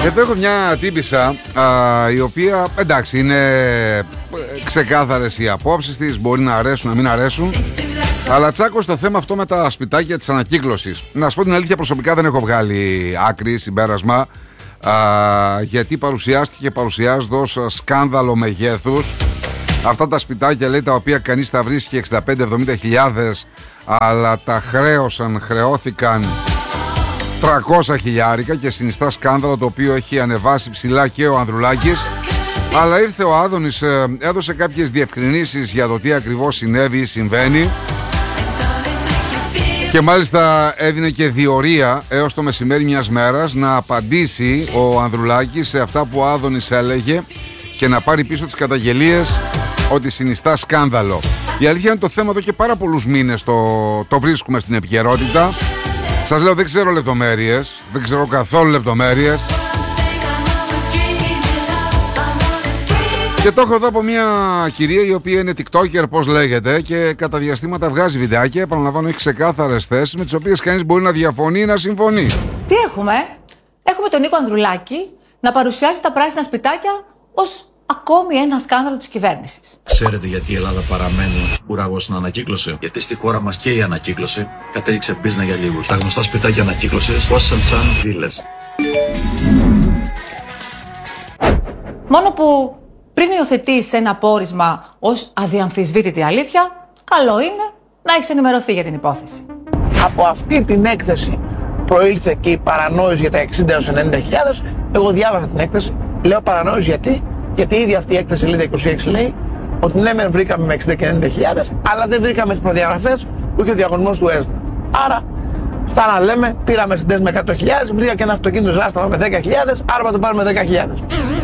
Εδώ έχω μια τύπισσα η οποία εντάξει είναι ξεκάθαρες οι απόψεις της, μπορεί να αρέσουν, να μην αρέσουν. Αλλά τσάκω στο θέμα αυτό με τα σπιτάκια της ανακύκλωσης. Να σου πω την αλήθεια, προσωπικά δεν έχω βγάλει άκρη, συμπέρασμα, γιατί παρουσιάζεται ως σκάνδαλο μεγέθους. Αυτά τα σπιτάκια, λέει, τα οποία κανείς τα βρίσκει 65-70 χιλιάδες, αλλά τα χρεώθηκαν 300 χιλιάρικα και συνιστά σκάνδαλο, το οποίο έχει ανεβάσει ψηλά και ο Ανδρουλάκης. Αλλά ήρθε ο Άδωνης, έδωσε κάποιες διευκρινήσεις για το τι ακριβώς συνέβη ή συμβαίνει, και μάλιστα έδινε και διορία έως το μεσημέρι μιας μέρας να απαντήσει ο Ανδρουλάκης σε αυτά που ο Άδωνης έλεγε και να πάρει πίσω τις καταγγελίες ότι συνιστά σκάνδαλο. Η αλήθεια είναι το θέμα εδώ και πάρα πολλούς μήνες το βρίσκουμε στην επικαιρότητα. Σας λέω, δεν ξέρω λεπτομέρειες, δεν ξέρω καθόλου λεπτομέρειες. Και το έχω εδώ από μια κυρία η οποία είναι TikToker, πώς λέγεται, και κατά διαστήματα βγάζει βιντεάκια. Επαναλαμβάνω, έχει ξεκάθαρες θέσεις με τις οποίες κανείς μπορεί να διαφωνεί ή να συμφωνεί. Τι έχουμε? Έχουμε τον Νίκο Ανδρουλάκη να παρουσιάζει τα πράσινα σπιτάκια ως ακόμη ένα σκάνδαλο της κυβέρνησης. Ξέρετε γιατί η Ελλάδα παραμένει ουραγός στην ανακύκλωση? Γιατί στη χώρα μας και η ανακύκλωση κατέληξε μπίζνα για λίγους. Τα γνωστά σπιτάκια ανακύκλωσης πόσαν σαν βίλες. Μόνο που πριν υιοθετείς ένα πόρισμα ως αδιαμφισβήτητη αλήθεια, καλό είναι να έχεις ενημερωθεί για την υπόθεση. Από αυτή την έκθεση προήλθε και η παρανόηση για τα 60-90 χιλιάδες. Εγώ διάβασα την έκθεση, λέω παρανόηση γιατί ήδη αυτή η έκθεση σελίδα 26 λέει ότι ναι, μεν βρήκαμε με 60 και 90 χιλιάδες, αλλά δεν βρήκαμε τις προδιαγραφές που είχε ο διαγωνισμός του ΕΣΔΑ. Άρα, στα να λέμε, πήραμε συντές με 100.000, βρήκα και ένα αυτοκίνητο ζάσταμα με 10.000, άρα θα το πάρουμε 10.000.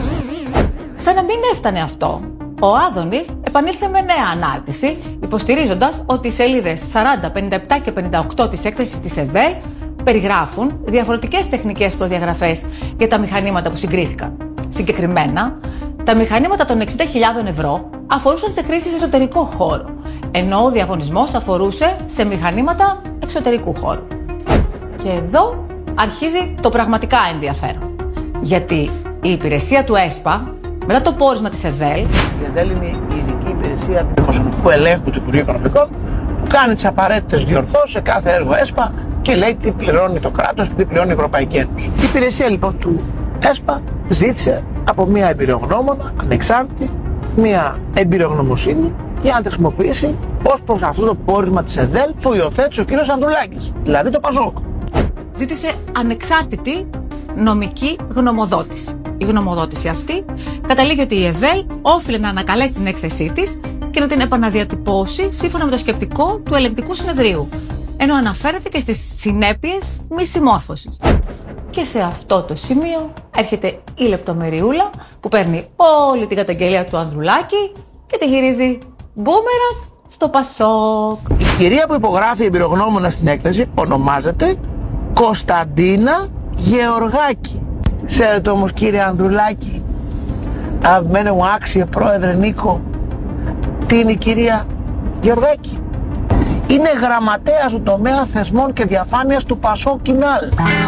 Σαν να μην έφτανε αυτό, ο Άδωνης επανήλθε με νέα ανάρτηση, υποστηρίζοντας ότι οι σελίδες 40, 57 και 58 της έκθεσης της ΕΒΕΛ περιγράφουν διαφορετικές τεχνικές προδιαγραφές για τα μηχανήματα που συγκρίθηκαν. Συγκεκριμένα, τα μηχανήματα των 60.000 ευρώ αφορούσαν σε χρήση σε εσωτερικό χώρο, ενώ ο διαγωνισμός αφορούσε σε μηχανήματα εξωτερικού χώρου. Και εδώ αρχίζει το πραγματικά ενδιαφέρον. Γιατί η υπηρεσία του ΕΣΠΑ, μετά το πόρισμα της ΕΒΕΛ... Η ΕΒΕΛ είναι η ειδική υπηρεσία του δημοσιονομικού ελέγχου του Υπουργείου Οικονομικών, που κάνει τις απαραίτητες διορθώσεις σε κάθε έργο ΕΣΠΑ και λέει τι πληρώνει το κράτος και τι πληρώνει η Ευρωπαϊκή Ένωση. Η υπηρεσία λοιπόν του ΕΣΠΑ ζήτησε από μια εμπειρογνώμονα, ανεξάρτητη, μια εμπειρογνωμοσύνη για να τη χρησιμοποιήσει ως προς αυτό το πόρισμα της ΕΔΕΛ που υιοθέτησε ο κύριος Ανδρουλάκης, δηλαδή το ΠΑΣΟΚ. Ζήτησε ανεξάρτητη νομική γνωμοδότηση. Η γνωμοδότηση αυτή καταλήγει ότι η ΕΒΕΛ όφιλε να ανακαλέσει την έκθεσή της και να την επαναδιατυπώσει σύμφωνα με το σκεπτικό του Ελεγκτικού Συνεδρίου, ενώ αναφέρεται και στις συνέπειες μη συμμόρφωσης. Και σε αυτό το σημείο έρχεται η λεπτομεριούλα που παίρνει όλη την καταγγελία του Ανδρουλάκη και τη γυρίζει μπούμερακ στο ΠΑΣΟΚ. Η κυρία που υπογράφει εμπειρογνώμονα στην έκθεση ονομάζεται Κωνσταντίνα Γεωργάκη. Ξέρετε όμως, κύριε Ανδρουλάκη, αγαπημένο μου άξιε πρόεδρε Νίκο, τι είναι η κυρία Γεωργάκη? Είναι γραμματέας του τομέα θεσμών και διαφάνειας του ΠΑΣΟΚ Κινάλ.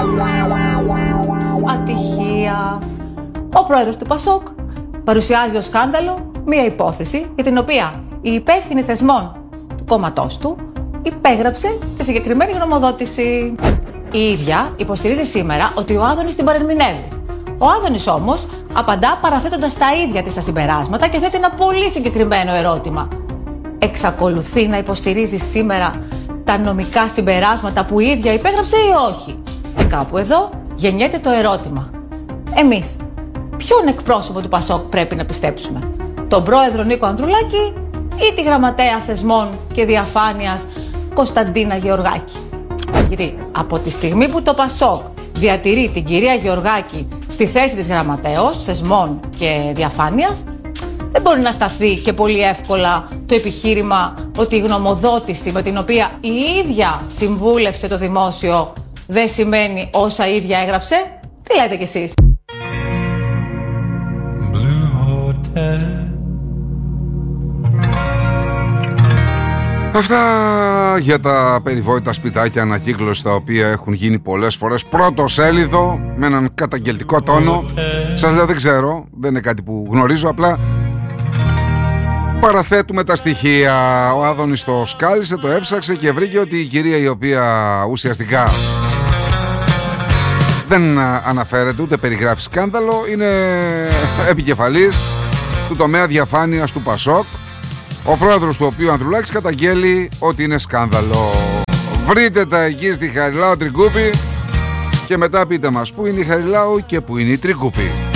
Ατυχία. Ο πρόεδρος του ΠΑΣΟΚ παρουσιάζει ως σκάνδαλο μία υπόθεση για την οποία η υπεύθυνη θεσμών του κόμματός του υπέγραψε τη συγκεκριμένη γνωμοδότηση. Η ίδια υποστηρίζει σήμερα ότι ο Άδωνης την παρερμηνεύει. Ο Άδωνης όμως απαντά παραθέτοντας τα ίδια της τα συμπεράσματα και θέτει ένα πολύ συγκεκριμένο ερώτημα. Εξακολουθεί να υποστηρίζει σήμερα τα νομικά συμπεράσματα που η ίδια υπέγραψε ή όχι? Και κάπου εδώ γεννιέται το ερώτημα. Εμείς ποιον εκπρόσωπο του ΠΑΣΟΚ πρέπει να πιστέψουμε? Τον πρόεδρο Νίκο Ανδρουλάκη ή τη γραμματέα θεσμών και διαφάνειας Κωνσταντίνα Γεωργάκη? Γιατί από τη στιγμή που το ΠΑΣΟΚ διατηρεί την κυρία Γεωργάκη στη θέση της γραμματέως θεσμών και διαφάνειας, δεν μπορεί να σταθεί και πολύ εύκολα το επιχείρημα ότι η γνωμοδότηση με την οποία η ίδια συμβούλευσε το δημόσιο δεν σημαίνει όσα ίδια έγραψε. Τι λέτε κι εσείς? Αυτά για τα περιβόητα σπιτάκια ανακύκλωση, τα οποία έχουν γίνει πολλές φορές πρωτοσέλιδο με έναν καταγγελτικό τόνο. Σας λέω, δεν ξέρω, δεν είναι κάτι που γνωρίζω, απλά παραθέτουμε τα στοιχεία. Ο Άδωνης το σκάλισε, το έψαξε και βρήκε ότι η κυρία, η οποία ουσιαστικά δεν αναφέρεται ούτε περιγράφει σκάνδαλο, είναι επικεφαλής του τομέα διαφάνειας του Πασόκ, ο πρόεδρος του οποίου, Ανδρουλάκης, καταγγέλει ότι είναι σκάνδαλο. Βρείτε τα εκεί στη Χαριλάου Τρικούπη και μετά πείτε μας πού είναι η Χαριλάου και πού είναι η Τρικούπη.